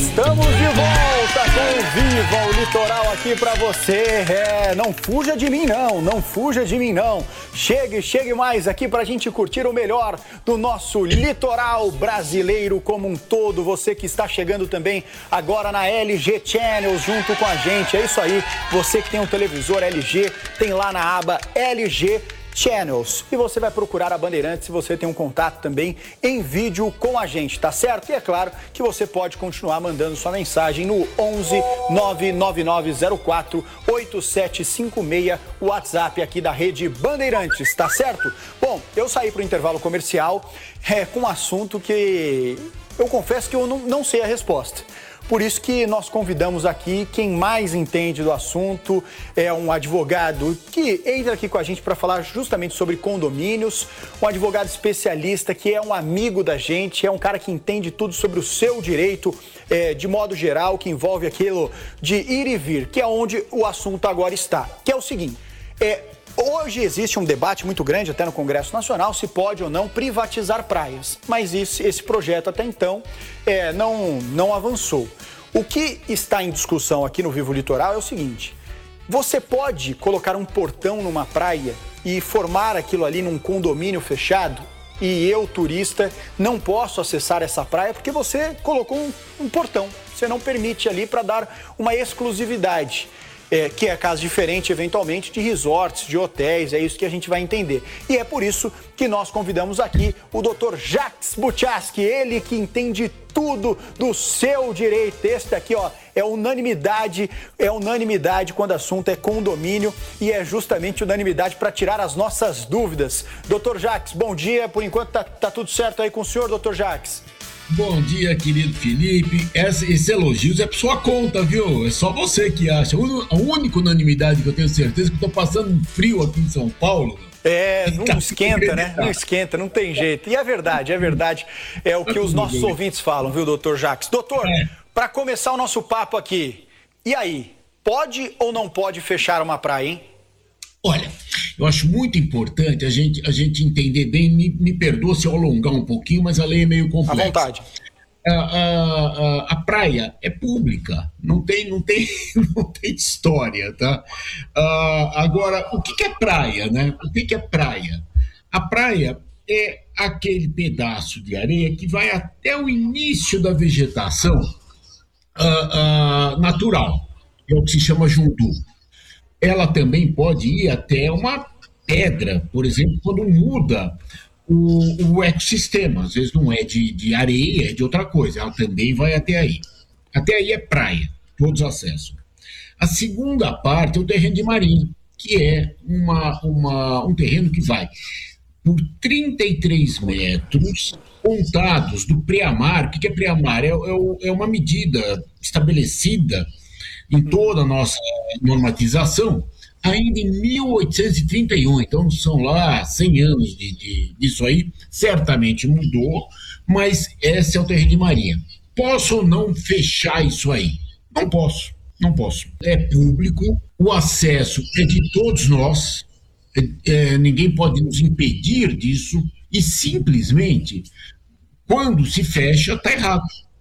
Estamos de volta com o Viva o Litoral aqui pra você. Não fuja de mim não fuja de mim não. Chegue mais aqui pra gente curtir o melhor do nosso litoral brasileiro como um todo. Você que está chegando também agora na LG Channels junto com a gente. É isso aí, você que tem um televisor LG, tem lá na aba LG Channels. E você vai procurar a Bandeirantes se você tem um contato também em vídeo com a gente, tá certo? E é claro que você pode continuar mandando sua mensagem no 11 99904 8756, o WhatsApp aqui da Rede Bandeirantes, tá certo? Bom, eu saí para o intervalo comercial com um assunto que eu confesso que eu não sei a resposta. Por isso que nós convidamos aqui quem mais entende do assunto, é um advogado que entra aqui com a gente para falar justamente sobre condomínios, um advogado especialista que é um amigo da gente, é um cara que entende tudo sobre o seu direito, de modo geral, que envolve aquilo de ir e vir, que é onde o assunto agora está, que é o seguinte, hoje existe um debate muito grande até no Congresso Nacional se pode ou não privatizar praias, mas esse projeto até então não avançou. O que está em discussão aqui no Vivo Litoral é o seguinte, você pode colocar um portão numa praia e formar aquilo ali num condomínio fechado e eu, turista, não posso acessar essa praia porque você colocou um portão, você não permite ali para dar uma exclusividade. Que é caso diferente, eventualmente, de resorts, de hotéis, é isso que a gente vai entender. E é por isso que nós convidamos aqui o Dr. Jacques Buchaski, ele que entende tudo do seu direito. Este aqui, ó, é unanimidade quando o assunto é condomínio e é justamente unanimidade para tirar as nossas dúvidas. Dr. Jacques, bom dia, por enquanto tá tudo certo aí com o senhor, Dr. Jacques? Bom dia, querido Felipe. Esse elogio é por sua conta, viu? É só você que acha. A única unanimidade que eu tenho certeza é que eu tô passando um frio aqui em São Paulo. Não esquenta, né? Não esquenta, não tem jeito. E é verdade. É o que os nossos ouvintes falam, viu, doutor Jacques? Doutor, para começar o nosso papo aqui, e aí? Pode ou não pode fechar uma praia, hein? Olha, eu acho muito importante a gente entender bem, me perdoa se eu alongar um pouquinho, mas a lei é meio complexa. À vontade. A praia é pública, não tem história, tá? Agora, o que é praia, né? O que é praia? A praia é aquele pedaço de areia que vai até o início da vegetação natural, é o que se chama jundu. Ela também pode ir até uma pedra, por exemplo, quando muda o ecossistema. Às vezes não é de areia, é de outra coisa. Ela também vai até aí. Até aí é praia, todos acessam. A segunda parte é o terreno de marinho, que é um terreno que vai por 33 metros contados do pré-mar. O que é pré-mar? É uma medida estabelecida em toda a nossa normatização, ainda em 1831, então são lá 100 anos disso aí, certamente mudou, mas esse é o terreno de marinha. Posso ou não fechar isso aí? Não posso. É público, o acesso é de todos nós, ninguém pode nos impedir disso, e simplesmente, quando se fecha, está errado.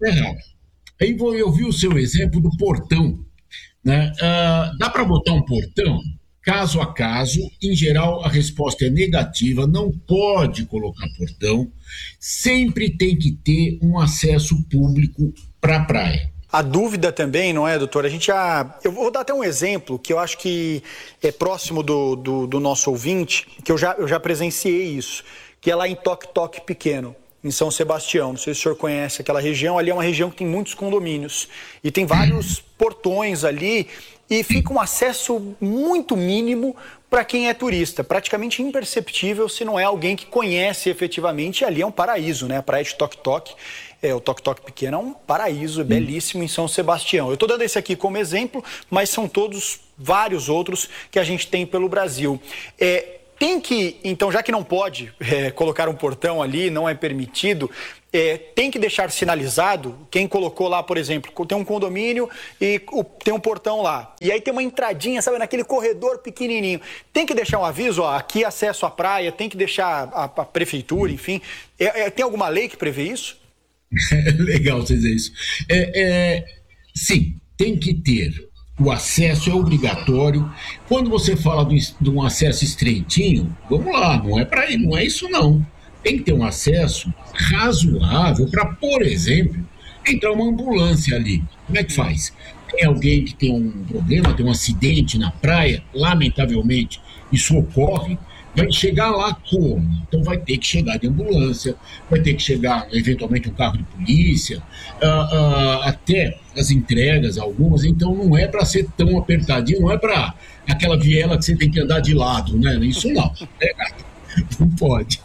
Aí eu vi o seu exemplo do portão, né? Dá para botar um portão? Caso a caso, em geral a resposta é negativa, não pode colocar portão, sempre tem que ter um acesso público para a praia. A dúvida também, não é, doutor? Eu vou dar até um exemplo que eu acho que é próximo do nosso ouvinte, que eu já presenciei isso, que é lá em Toque Pequeno, em São Sebastião. Não sei se o senhor conhece aquela região. Ali é uma região que tem muitos condomínios e tem vários portões ali e fica um acesso muito mínimo para quem é turista, praticamente imperceptível se não é alguém que conhece efetivamente. E ali é um paraíso, né? A praia de Toque, o Toque Pequeno é um paraíso belíssimo em São Sebastião. Eu estou dando esse aqui como exemplo, mas são todos vários outros que a gente tem pelo Brasil. Tem que, então, já que não pode colocar um portão ali, não é permitido, tem que deixar sinalizado, quem colocou lá, por exemplo, tem um condomínio e tem um portão lá, e aí tem uma entradinha, sabe, naquele corredor pequenininho, tem que deixar um aviso, ó, aqui acesso à praia, tem que deixar a prefeitura, enfim, tem alguma lei que prevê isso? Legal você dizer isso. Sim, tem que ter. O acesso é obrigatório. Quando você fala de um acesso estreitinho, vamos lá, não é para ir, não é isso não. Tem que ter um acesso razoável para, por exemplo, entrar uma ambulância ali. Como é que faz? Tem alguém que tem um problema, tem um acidente na praia, lamentavelmente, isso ocorre, vai chegar lá como? Então vai ter que chegar de ambulância, vai ter que chegar eventualmente um carro de polícia, até as entregas, algumas, então não é para ser tão apertadinho, não é para aquela viela que você tem que andar de lado, né? Isso não, não pode.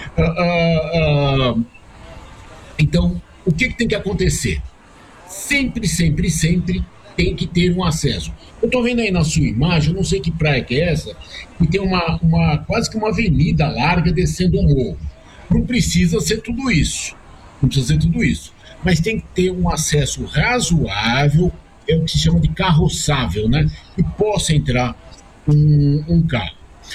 Então, o que tem que acontecer? Sempre, sempre, sempre tem que ter um acesso. Eu estou vendo aí na sua imagem, eu não sei que praia que é essa, que tem quase que uma avenida larga descendo o morro. Não precisa ser tudo isso. Não precisa ser tudo isso. Mas tem que ter um acesso razoável, é o que se chama de carroçável, né? Que possa entrar um carro.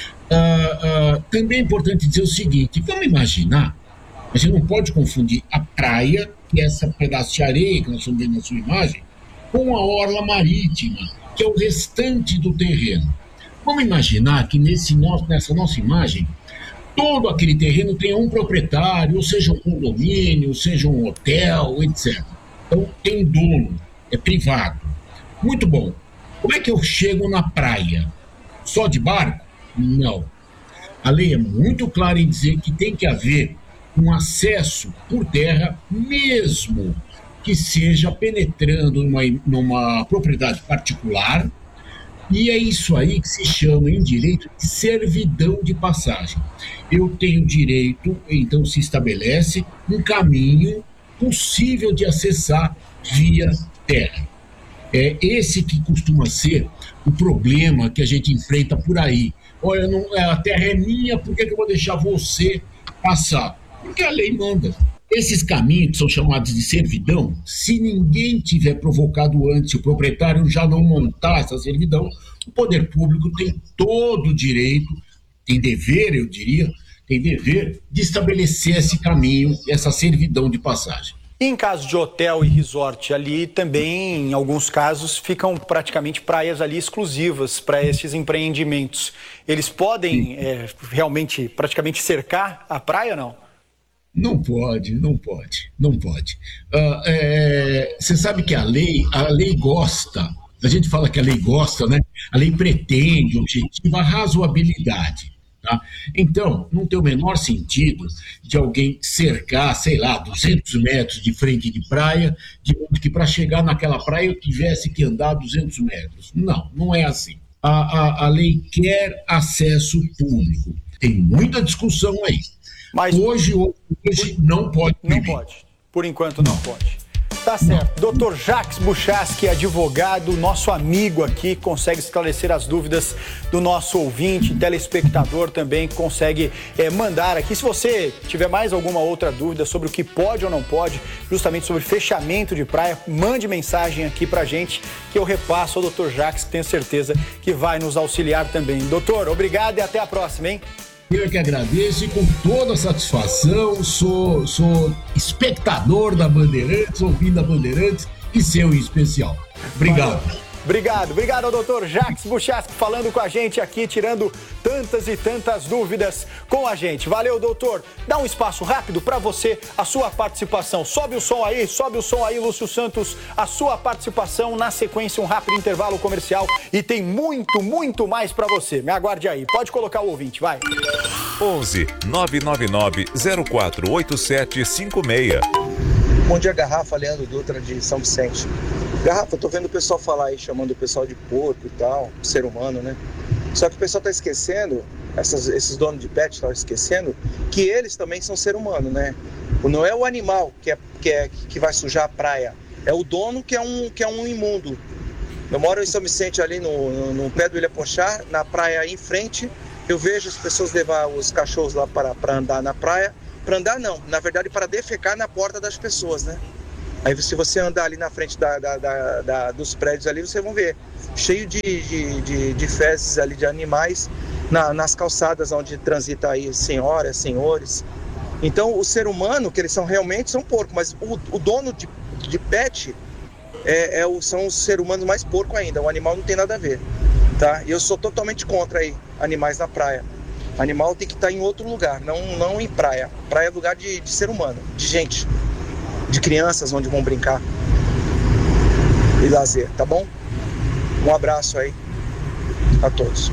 Também é importante dizer o seguinte: vamos imaginar, a gente não pode confundir a praia, que é esse pedaço de areia que nós estamos vendo na sua imagem, com a orla marítima, que é o restante do terreno. Vamos imaginar que nessa nossa imagem, todo aquele terreno tem um proprietário, ou seja um condomínio, ou seja um hotel, etc. Então tem um dono, é privado. Muito bom. Como é que eu chego na praia? Só de barco? Não. A lei é muito clara em dizer que tem que haver um acesso por terra, mesmo que seja penetrando numa propriedade particular, e é isso aí que se chama em direito de servidão de passagem. Eu tenho direito, então se estabelece um caminho possível de acessar via terra. É esse que costuma ser o problema que a gente enfrenta por aí. Olha, a terra é minha, por que eu vou deixar você passar? Porque a lei manda. Esses caminhos que são chamados de servidão, se ninguém tiver provocado antes, o proprietário já não montar essa servidão, o poder público tem todo o direito, tem dever, eu diria, tem dever de estabelecer esse caminho, essa servidão de passagem. Em caso de hotel e resort ali, também, em alguns casos, ficam praticamente praias ali exclusivas para esses empreendimentos. Eles podem realmente, praticamente cercar a praia ou não? Não pode, não pode, não pode. Você sabe que a lei gosta, a gente fala que a lei gosta, né? A lei pretende, objetiva a razoabilidade. Tá? Então, não tem o menor sentido de alguém cercar, sei lá, 200 metros de frente de praia, de modo que para chegar naquela praia eu tivesse que andar 200 metros. Não, não é assim. A lei quer acesso público. Tem muita discussão aí. Mas hoje não pode. Não pode. Por enquanto não pode. Tá certo. Dr. Jacques Buchaski, advogado, nosso amigo aqui, consegue esclarecer as dúvidas do nosso ouvinte, telespectador também, consegue mandar aqui. Se você tiver mais alguma outra dúvida sobre o que pode ou não pode, justamente sobre fechamento de praia, mande mensagem aqui pra gente, que eu repasso ao Dr. Jacques, que tenho certeza que vai nos auxiliar também. Doutor, obrigado e até a próxima, hein? Eu que agradeço e com toda satisfação, sou espectador da Bandeirantes, ouvindo a Bandeirantes e seu em especial. Obrigado. Obrigado ao doutor Jacques Buchaski falando com a gente aqui, tirando tantas e tantas dúvidas com a gente. Valeu, doutor. Dá um espaço rápido para você, a sua participação. Sobe o som aí, Lúcio Santos, a sua participação. Na sequência, um rápido intervalo comercial e tem muito, muito mais para você. Me aguarde aí. Pode colocar o ouvinte, vai. 11 999 048756. Bom dia, Garrafa, Leandro Dutra de São Vicente. Garrafa, eu tô vendo o pessoal falar aí, chamando o pessoal de porco e tal, ser humano, né? Só que o pessoal tá esquecendo, esses donos de pet estão esquecendo, que eles também são ser humano, né? Não é o animal que vai sujar a praia, é o dono que é um imundo. Eu moro em São Vicente, ali no pé do Ilha Pochá, na praia aí em frente, eu vejo as pessoas levar os cachorros lá para andar na praia. Para andar não, na verdade para defecar na porta das pessoas, né? Aí se você andar ali na frente dos prédios ali, vocês vão ver cheio de fezes ali de animais nas calçadas onde transita aí senhoras, senhores. Então, o ser humano, que eles são realmente, são porco, mas o dono de pet são os seres humanos mais porco ainda. O animal não tem nada a ver, tá? E eu sou totalmente contra aí, animais na praia. Animal tem que estar em outro lugar, não em praia. Praia é lugar de ser humano, de gente, de crianças onde vão brincar e lazer, tá bom? Um abraço aí a todos.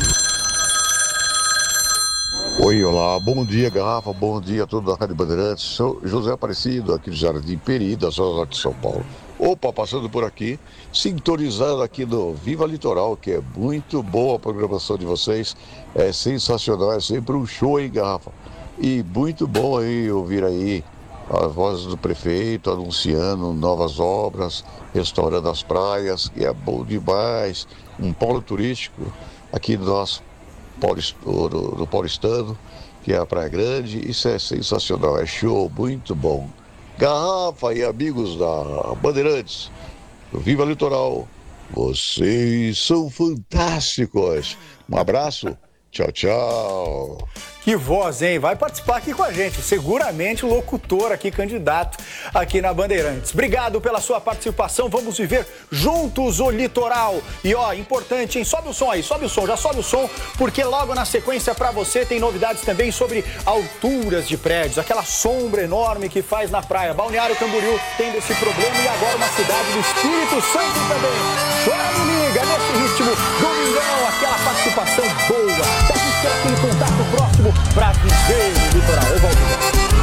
Oi, olá, bom dia, Garrafa, bom dia a todos da Rádio Bandeirantes. Sou José Aparecido, aqui do Jardim Peri, da Zona Norte de São Paulo. Opa, passando por aqui, sintonizando aqui no Viva Litoral, que é muito boa a programação de vocês, é sensacional, é sempre um show, hein, Garrafa? E muito bom aí ouvir aí as vozes do prefeito anunciando novas obras, restaurando as praias, que é bom demais, um polo turístico aqui do nosso do paulistano, que é a Praia Grande. Isso é sensacional, é show, muito bom. Garrafa e amigos da Bandeirantes, Viva Litoral, vocês são fantásticos. Um abraço, tchau, tchau. Que voz, hein? Vai participar aqui com a gente, seguramente locutor aqui, candidato aqui na Bandeirantes. Obrigado pela sua participação, vamos viver juntos o litoral. E ó, importante, hein? Sobe o som aí, sobe o som, já sobe o som, porque logo na sequência para você tem novidades também sobre alturas de prédios, aquela sombra enorme que faz na praia. Balneário Camboriú tendo esse problema e agora uma cidade do Espírito Santo também. Chora me liga, nesse ritmo, domingão, aquela participação boa. Aquele contato próximo para viver o litoral. Eu volto já.